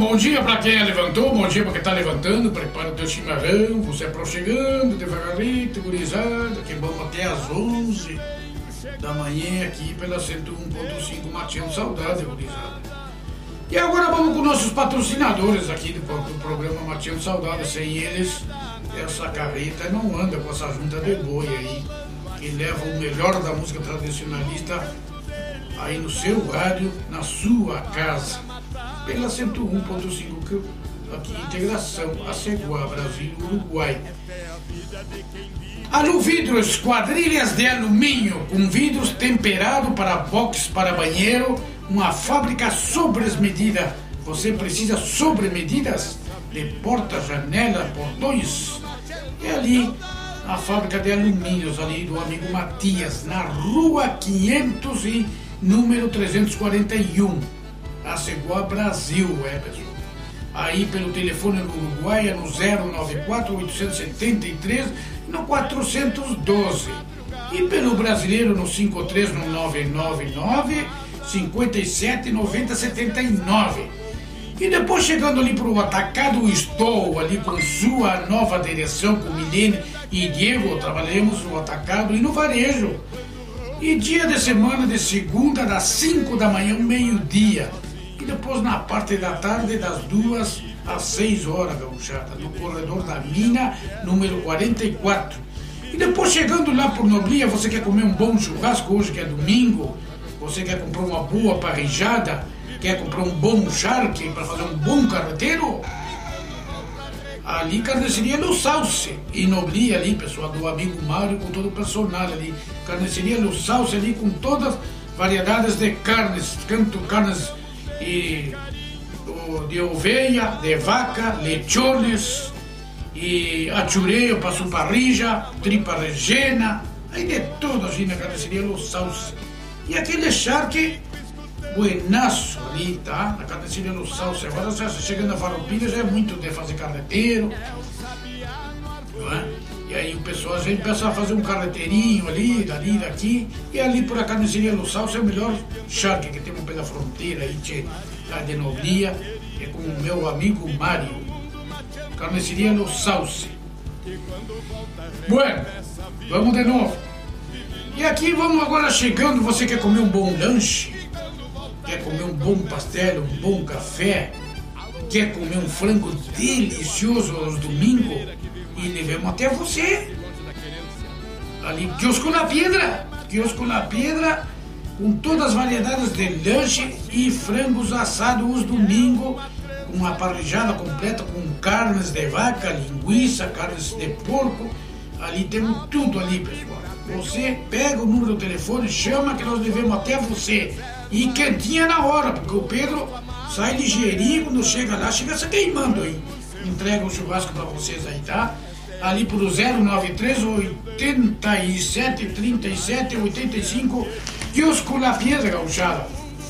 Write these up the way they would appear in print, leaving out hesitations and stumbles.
bom dia para quem levantou, bom dia para quem está levantando, prepara o teu chimarrão, você é chegando devagarinho, gurizada, que vamos até às 11 da manhã aqui pela 101.5, matando saudade, gurizada. E agora vamos com nossos patrocinadores aqui do programa Matando Saudade. Sem eles, essa carreta não anda com essa junta de boi aí, que leva o melhor da música tradicionalista aí no seu rádio, na sua casa, pela 101.5 aqui, integração, Aceguá, Brasil, Uruguai. Alu Vidros, quadrilhas de alumínio com vidros temperados para box, para banheiro, uma fábrica sobre medida. Você precisa sobre medidas de porta, janela, portões. É ali a fábrica de alumínios ali do amigo Matias, na rua 500 e número 341, Aceguá, Brasil, pessoal. Aí pelo telefone no Uruguai é no 094-873 no 412. E pelo brasileiro no 53 no 999 57 90 79. E depois chegando ali para o Atacado Estou, ali com sua nova direção, com Milene e Diego, trabalhamos no Atacado e no Varejo. E dia de semana, de segunda, das 5 da manhã ao meio-dia. E depois na parte da tarde, das 2 às 6 horas, gauchada, no corredor da mina, número 44. E depois chegando lá por Noblia, você quer comer um bom churrasco hoje, que é domingo, você quer comprar uma boa parrijada, quer comprar um bom charque para fazer um bom carreteiro? Ali, carniceria no Salse, e Noblia ali, pessoal, do amigo Mário, com todo o personal ali. Carniceria no Salse ali, com todas as variedades de carnes, tanto carnes de ovelha, de vaca, lechones, e achureio para sua parrilla, tripa regena, aí de tudo assim na carniceria no Salse. E aquele charque buenaço ali, tá? Na carniceria no Salse. Agora já chegando a Farroupilha já é muito de fazer carreteiro, não é? E aí o pessoal já começa a fazer um carreteirinho ali, dali, daqui. E ali por a carniceria no Salse é o melhor charque que temos pela fronteira aí, lá de Noblia, é com o meu amigo Mário. Carniceria no Salse. Bueno, vamos de novo. E aqui vamos agora chegando, você quer comer um bom lanche? Quer comer um bom pastel, um bom café? Quer comer um frango delicioso aos domingos? E levamos até você. Ali, Quiosco La Piedra. Quiosco La Piedra, com todas as variedades de lanche e frangos assados aos domingos, com uma parrillada completa com carnes de vaca, linguiça, carnes de porco. Ali temos tudo ali, pessoal. Você pega o número do telefone, chama que nós levamos até você. E quentinha na hora, porque o Pedro sai ligeirinho, quando chega lá, chega se queimando aí. Entrega o churrasco para vocês aí, tá? Ali pro 093 87 37 85, Quiosco La Piedra, gauchada.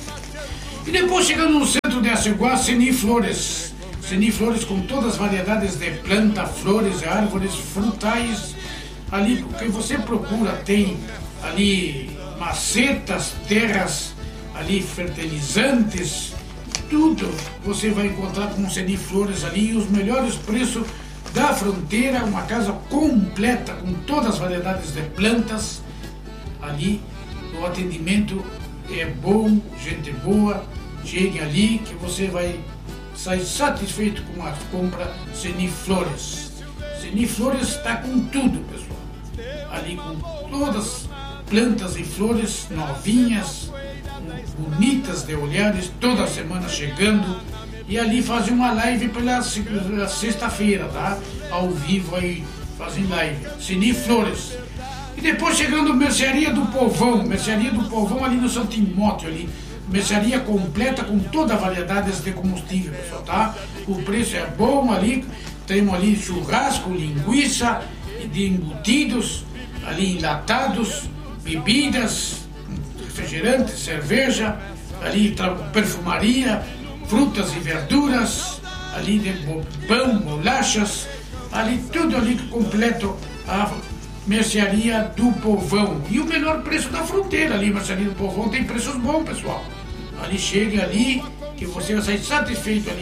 E depois chegando no centro de Aceguá, Seni Flores. Seni Flores com todas as variedades de planta, flores, árvores, frutais. Ali, porque você procura, tem ali macetas, terras, ali fertilizantes, tudo você vai encontrar com o Seni Flores ali, e os melhores preços da fronteira, uma casa completa com todas as variedades de plantas. Ali, o atendimento é bom, gente boa, chegue ali que você vai sair satisfeito com a compra Seni Flores. Seni Flores está com tudo, pessoal. Ali com todas plantas e flores novinhas, bonitas de olhares, toda semana chegando. E ali fazem uma live pela sexta-feira, tá? Ao vivo aí, fazem live. Seni Flores. E depois chegando Mercearia do Povão. Mercearia do Povão ali no São Timóteo ali. Mercearia completa com toda a variedade de combustível, pessoal, tá? O preço é bom ali. Temos ali churrasco, linguiça, de embutidos, ali enlatados, bebidas, refrigerantes, cerveja, ali perfumaria, frutas e verduras, ali de pão, bolachas, ali tudo ali completo a Mercearia do Povão. E o menor preço da fronteira ali, Mercearia do Povão tem preços bons, pessoal. Ali chega ali, que você vai sair satisfeito ali,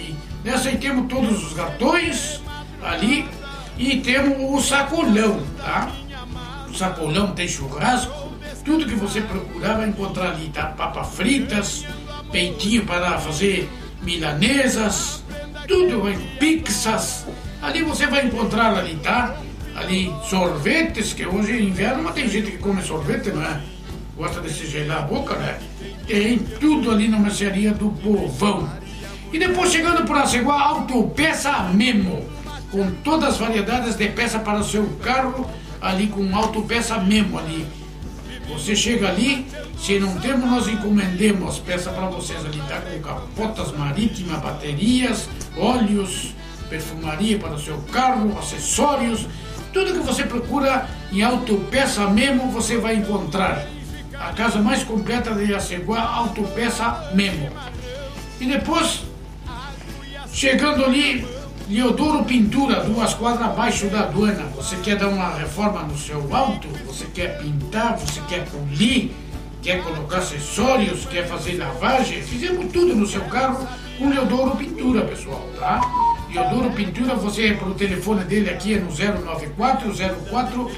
Nessa aí temos todos os cartões ali e temos o sacolão, tá? O sacolão tem churrasco, tudo que você procurar vai encontrar ali, tá? Papas fritas, peitinho para fazer milanesas, tudo, pizzas, ali você vai encontrar ali, tá? Ali sorvetes, que hoje é inverno, mas tem gente que come sorvete, não é? Gosta de se gelar a boca, né? Tem tudo ali na mercearia do Povão. E depois chegando por Aceguá, Autopeça Memo, com todas as variedades de peça para o seu carro, ali com Autopeça Memo ali. Você chega ali, se não temos, nós encomendemos as peças para vocês ali, tá? Com capotas marítimas, baterias, óleos, perfumaria para o seu carro, acessórios, tudo que você procura em Autopeça Memo você vai encontrar. A casa mais completa de Aceguá, Autopeça Memo. E depois, chegando ali, Leodoro Pintura, 2 quadras abaixo da aduana. Você quer dar uma reforma no seu auto? Você quer pintar? Você quer polir? Quer colocar acessórios? Quer fazer lavagem? Fizemos tudo no seu carro com Leodoro Pintura, pessoal, tá? Leodoro Pintura, você pelo telefone dele aqui é no 09404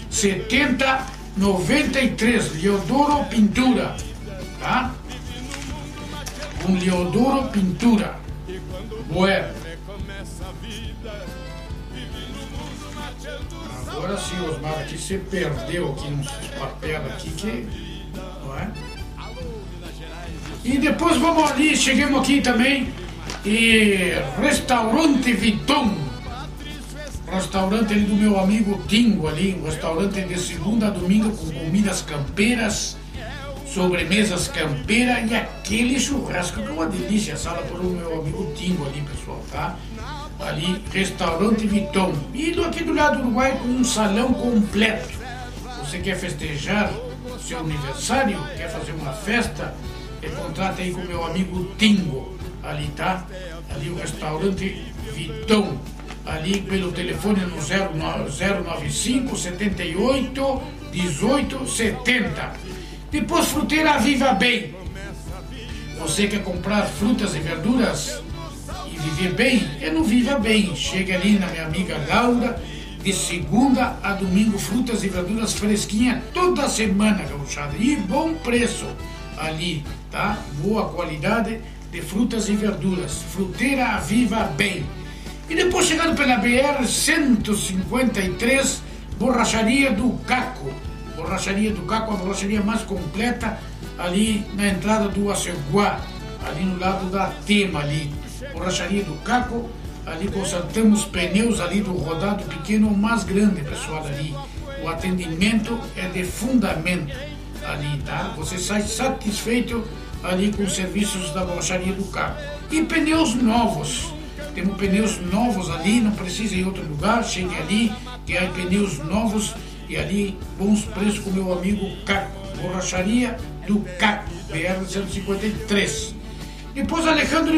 7093. Leodoro Pintura, tá? Com Leodoro Pintura. Bueno. Agora sim, Osmar, aqui você perdeu aqui nos papéis aqui, que não é? E depois vamos ali, chegamos aqui também e Restaurante Viton. Restaurante ali do meu amigo Tingo ali, um restaurante de segunda a domingo com comidas campeiras, sobremesas campeiras e aquele churrasco que é uma delícia, sala por o meu amigo Tingo ali, pessoal, tá? Ali, Restaurante Viton. E aqui do lado do Uruguai com um salão completo. Você quer festejar seu aniversário, quer fazer uma festa, contrata aí com o meu amigo Tingo. Ali, tá? Ali o Restaurante Viton. Ali pelo telefone no 095 78 18 70. Depois Fruteira Viva Bem. Você quer comprar frutas e verduras e viver bem? É no Viva Bem. Chega ali na minha amiga Laura, de segunda a domingo, frutas e verduras fresquinhas toda semana, gauchada. E bom preço ali, tá? Boa qualidade de frutas e verduras. Fruteira Viva Bem. E depois chegando pela BR 153, Borracharia do Caco. Borracharia do Caco, a borracharia mais completa ali na entrada do Aceguá, ali no lado da Tema ali. Borracharia do Caco, ali consertamos pneus ali do rodado pequeno ou mais grande, pessoal, ali. O atendimento é de fundamento ali, tá? Você sai satisfeito ali com os serviços da Borracharia do Caco. E pneus novos. Temos pneus novos ali, não precisa ir em outro lugar, chegue ali, que há pneus novos e ali bons preços com meu amigo Caco. Borracharia do Caco, BR 153. Depois Alejandro